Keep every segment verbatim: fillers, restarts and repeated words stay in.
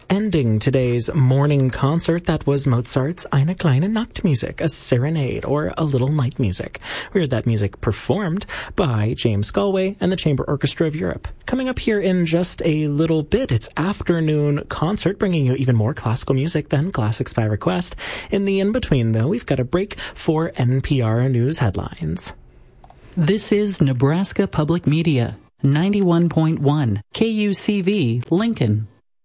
ending today's morning concert, that was Mozart's Eine kleine Nachtmusik, a serenade or a little night music. We heard that music performed by James Galway and the Chamber Orchestra of Europe. Coming up here in just a little bit, it's afternoon concert, bringing you even more classical music than Classics by Request. In the in-between, though, we've got a break for N P R News headlines. This is Nebraska Public Media, ninety-one point one, K U C V, Lincoln.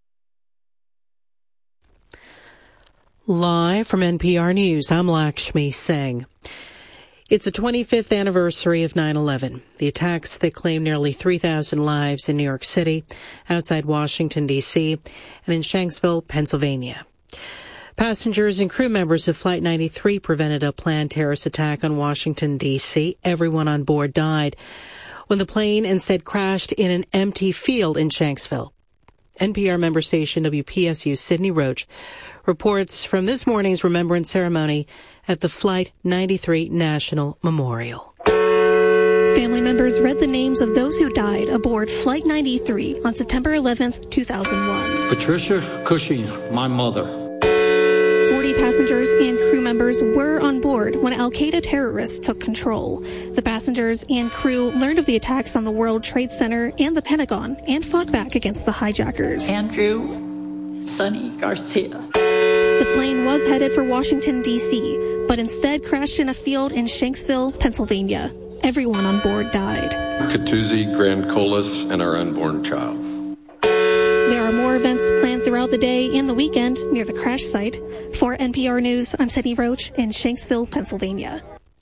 Live from N P R News, I'm Lakshmi Singh. It's the twenty-fifth anniversary of nine eleven, the attacks that claimed nearly three thousand lives in New York City, outside Washington, D C, and in Shanksville, Pennsylvania. Passengers and crew members of Flight ninety-three prevented a planned terrorist attack on Washington, D C. Everyone on board died when the plane instead crashed in an empty field in Shanksville. N P R member station W P S U Sydney Roach reports from this morning's remembrance ceremony at the Flight ninety-three National Memorial. Family members read the names of those who died aboard Flight ninety-three on September eleventh, two thousand one. Patricia Cushing, my mother. forty passengers and crew members were on board when al-Qaeda terrorists took control. The passengers and crew learned of the attacks on the World Trade Center and the Pentagon and fought back against the hijackers. Andrew Sonny Garcia. The plane was headed for Washington, D C, but instead crashed in a field in Shanksville, Pennsylvania. Everyone on board died. Katuzi, Grand Colas, and our unborn child. There are more events planned throughout the day and the weekend near the crash site. For N P R News, I'm Sydney Roach in Shanksville, Pennsylvania.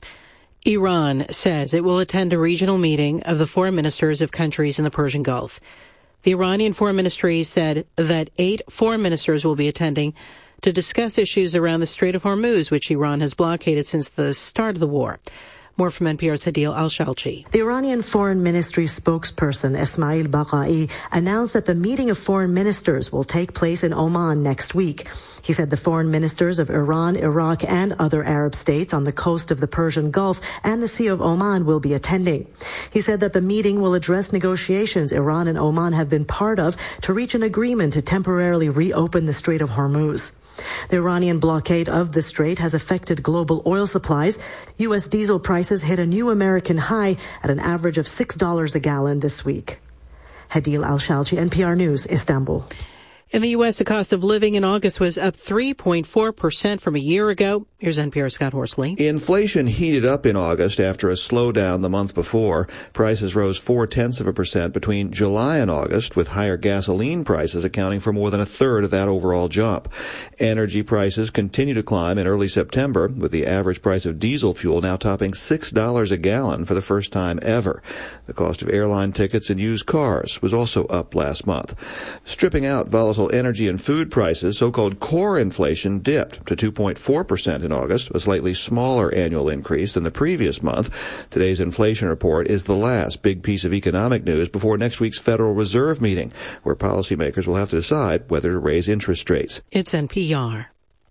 Iran says it will attend a regional meeting of the foreign ministers of countries in the Persian Gulf. The Iranian Foreign Ministry said that eight foreign ministers will be attending to discuss issues around the Strait of Hormuz, which Iran has blockaded since the start of the war. More from N P R's Hadil Al-Shalchi. The Iranian Foreign Ministry spokesperson Esmail Baghai announced that the meeting of foreign ministers will take place in Oman next week. He said the foreign ministers of Iran, Iraq, and other Arab states on the coast of the Persian Gulf and the Sea of Oman will be attending. He said that the meeting will address negotiations Iran and Oman have been part of to reach an agreement to temporarily reopen the Strait of Hormuz. The Iranian blockade of the strait has affected global oil supplies. U S diesel prices hit a new American high at an average of six dollars a gallon this week. Hadil Al-Shalchi, N P R News, Istanbul. In the U S, the cost of living in August was up three point four percent from a year ago. Here's N P R's Scott Horsley. Inflation heated up in August after a slowdown the month before. Prices rose four-tenths of a percent between July and August, with higher gasoline prices accounting for more than a third of that overall jump. Energy prices continue to climb in early September, with the average price of diesel fuel now topping six dollars a gallon for the first time ever. The cost of airline tickets and used cars was also up last month. Stripping out volatile energy and food prices, so-called core inflation dipped to two point four percent in August, a slightly smaller annual increase than the previous month. Today's inflation report is the last big piece of economic news before next week's Federal Reserve meeting, where policymakers will have to decide whether to raise interest rates. It's N P R.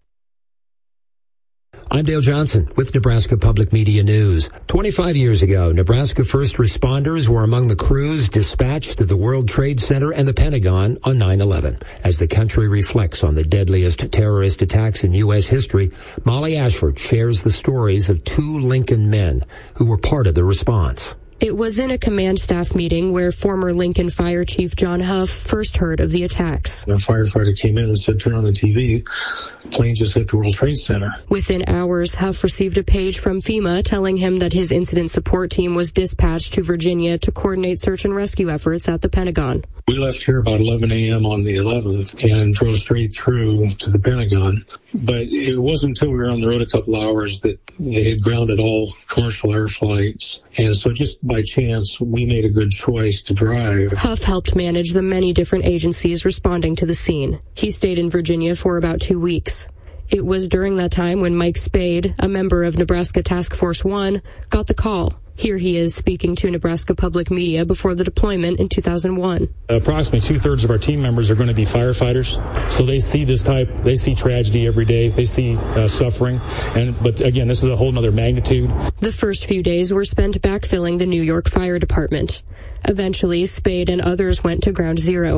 I'm Dale Johnson with Nebraska Public Media News. twenty-five years ago, Nebraska first responders were among the crews dispatched to the World Trade Center and the Pentagon on nine eleven. As the country reflects on the deadliest terrorist attacks in U S history, Molly Ashford shares the stories of two Lincoln men who were part of the response. It was in a command staff meeting where former Lincoln Fire Chief John Huff first heard of the attacks. A firefighter came in and said, "Turn on the T V. Plane just hit the World Trade Center." Within hours, Huff received a page from FEMA telling him that his incident support team was dispatched to Virginia to coordinate search and rescue efforts at the Pentagon. We left here about eleven a.m. on the eleventh and drove straight through to the Pentagon. But it wasn't until we were on the road a couple hours that they had grounded all commercial air flights. And so just by chance, we made a good choice to drive. Huff helped manage the many different agencies responding to the scene. He stayed in Virginia for about two weeks. It was during that time when Mike Spade, a member of Nebraska Task Force One, got the call. Here he is speaking to Nebraska Public Media before the deployment in two thousand one. Approximately two-thirds of our team members are going to be firefighters, so they see this type, they see tragedy every day, they see uh, suffering, and but again, this is a whole other magnitude. The first few days were spent backfilling the New York Fire Department. Eventually, Spade and others went to Ground Zero.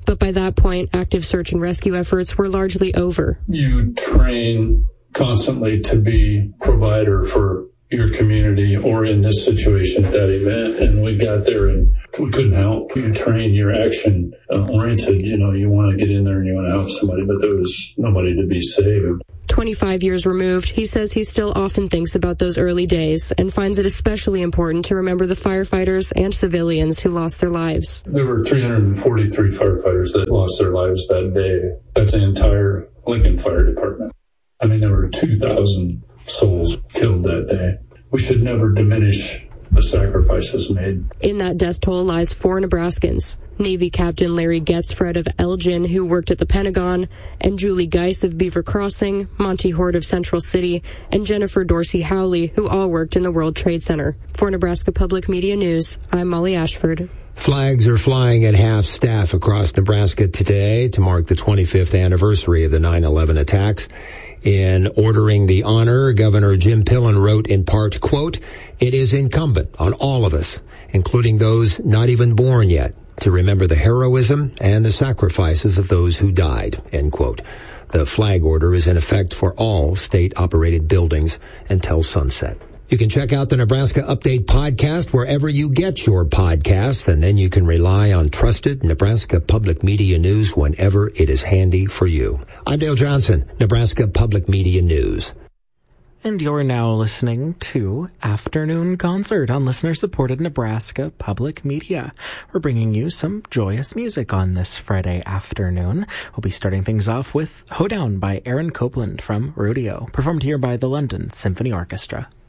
But by that point, active search and rescue efforts were largely over. You train constantly to be provider for your community, or in this situation, that event. And we got there and we couldn't help. You train, you're action uh, oriented. You know, you want to get in there and you want to help somebody, but there was nobody to be saved. twenty-five years removed, he says he still often thinks about those early days and finds it especially important to remember the firefighters and civilians who lost their lives. There were three hundred forty-three firefighters that lost their lives that day. That's the entire Lincoln Fire Department. I mean, there were two thousand souls killed that day. We should never diminish the sacrifices made. In that death toll lies four Nebraskans: Navy Captain Larry Getzfred of Elgin, who worked at the Pentagon, and Julie Geis of Beaver Crossing, Monty Hort of Central City, and Jennifer Dorsey Howley, who all worked in the World Trade Center. For Nebraska Public Media News, I'm Molly Ashford. Flags are flying at half-staff across Nebraska today to mark the twenty-fifth anniversary of the nine eleven attacks. In ordering the honor, Governor Jim Pillen wrote in part, quote, "It is incumbent on all of us, including those not even born yet, to remember the heroism and the sacrifices of those who died," end quote. The flag order is in effect for all state-operated buildings until sunset. You can check out the Nebraska Update podcast wherever you get your podcasts, and then you can rely on trusted Nebraska Public Media News whenever it is handy for you. I'm Dale Johnson, Nebraska Public Media News. And you're now listening to Afternoon Concert on listener-supported Nebraska Public Media. We're bringing you some joyous music on this Friday afternoon. We'll be starting things off with Hoedown by Aaron Copland from Rodeo, performed here by the London Symphony Orchestra.